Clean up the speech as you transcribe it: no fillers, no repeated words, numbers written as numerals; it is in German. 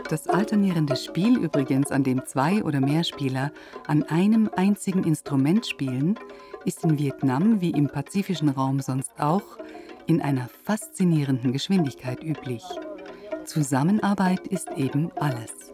Das alternierende Spiel übrigens, an dem 2 oder mehr Spieler an einem einzigen Instrument spielen, ist in Vietnam wie im pazifischen Raum sonst auch in einer faszinierenden Geschwindigkeit üblich. Zusammenarbeit ist eben alles.